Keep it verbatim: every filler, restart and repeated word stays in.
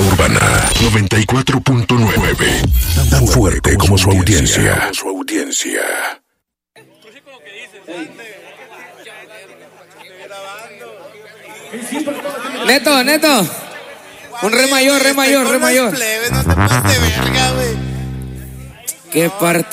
Urbana noventa y cuatro punto nueve. Tan fuerte como su audiencia. Su audiencia. Neto, Neto. Un re mayor, re mayor, re mayor. No te pases de verga, güey. ¿Qué parte?